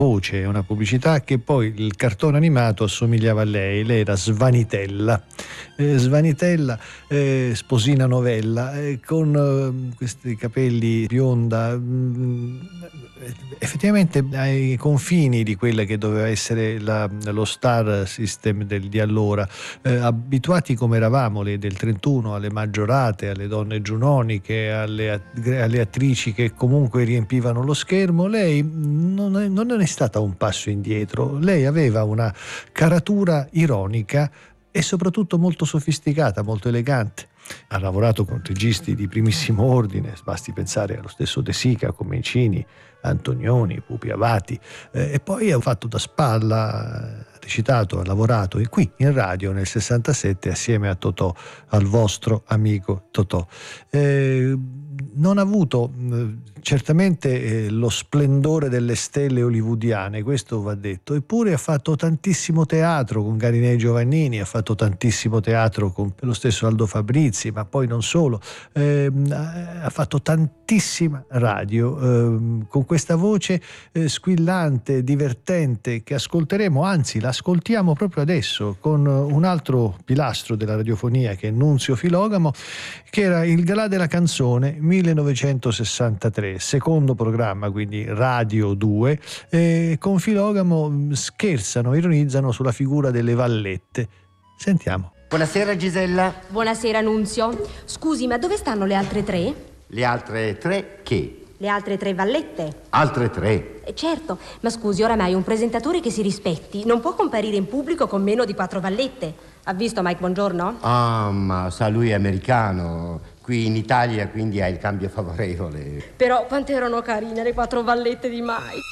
voce, una pubblicità che poi il cartone animato assomigliava a lei era Svanitella. Svanitella, sposina novella, con questi capelli bionda, effettivamente ai confini di quella che doveva essere lo star system di allora, abituati come eravamo del 31 alle maggiorate, alle donne giunoniche, alle attrici che comunque riempivano lo schermo. Lei non è stata un passo indietro, lei aveva una caratura ironica e soprattutto molto sofisticata, molto elegante. Ha lavorato con registi di primissimo ordine, basti pensare allo stesso De Sica, Comencini, Antonioni, Pupi Avati, e poi ha fatto da spalla, ha recitato, ha lavorato e qui in radio nel 67 assieme a Totò, al vostro amico Totò. Non ha avuto certamente lo splendore delle stelle hollywoodiane, questo va detto, eppure ha fatto tantissimo teatro con Garinei Giovannini, ha fatto tantissimo teatro con lo stesso Aldo Fabrizi, ma poi non solo, ha fatto tantissima radio con questa voce squillante, divertente, che ascolteremo, anzi l'ascoltiamo proprio adesso con un altro pilastro della radiofonia che è Nunzio Filogamo, che era il Galà della Canzone 1963, secondo programma, quindi Radio 2, con Filogamo scherzano, ironizzano sulla figura delle vallette. Sentiamo. Buonasera Gisella. Buonasera Nunzio. Scusi, ma dove stanno le altre tre? Le altre tre che? Le altre tre vallette. Altre tre? Certo, ma scusi, oramai un presentatore che si rispetti non può comparire in pubblico con meno di 4 vallette. Ha visto Mike Buongiorno? Ah, ma sa, lui è americano. Qui in Italia quindi ha il cambio favorevole. Però quante erano carine le 4 vallette di Mike.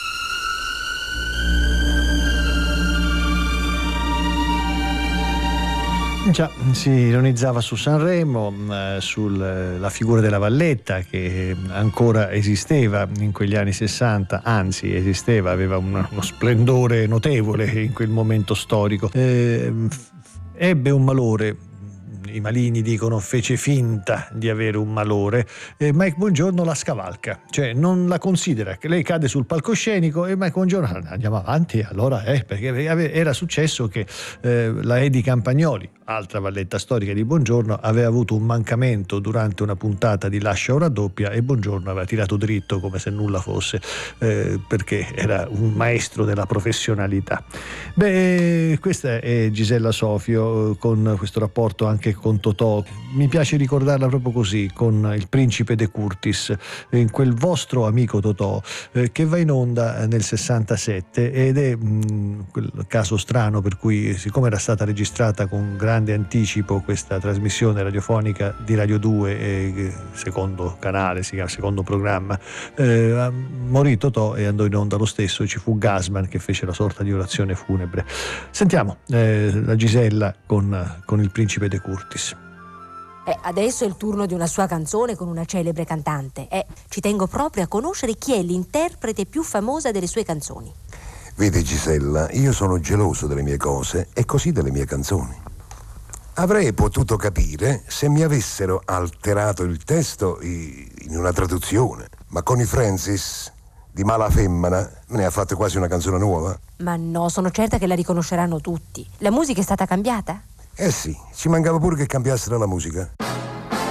Già, si ironizzava su Sanremo, sulla figura della valletta che ancora esisteva in quegli anni 60, anzi esisteva, aveva uno splendore notevole in quel momento storico. Ebbe un malore. I malini dicono fece finta di avere un malore, Mike Buongiorno la scavalca, cioè non la considera, che lei cade sul palcoscenico e Mike Buongiorno andiamo avanti, allora perché era successo che la Edi Campagnoli, altra valletta storica di Buongiorno, aveva avuto un mancamento durante una puntata di Lascia o raddoppia e Buongiorno aveva tirato dritto come se nulla fosse, perché era un maestro della professionalità. Questa è Gisella Sofio con questo rapporto anche con Totò. Mi piace ricordarla proprio così, con il principe De Curtis, in quel vostro amico Totò, che va in onda nel 67 ed è quel caso strano per cui, siccome era stata registrata con grande anticipo questa trasmissione radiofonica di Radio 2, secondo canale, si chiama secondo programma, morì Totò e andò in onda lo stesso, ci fu Gassman che fece la sorta di orazione funebre. Sentiamo la Gisella con il principe De Curtis. Adesso è il turno di una sua canzone con una celebre cantante. Ci tengo proprio a conoscere chi è l'interprete più famosa delle sue canzoni. Vedi Gisella, io sono geloso delle mie cose e così delle mie canzoni. Avrei potuto capire se mi avessero alterato il testo in una traduzione, ma con i Francis di Mala Femmina me ne ha fatto quasi una canzone nuova. Ma no, sono certa che la riconosceranno tutti. La musica è stata cambiata? Eh sì, ci mancava pure che cambiassero la musica.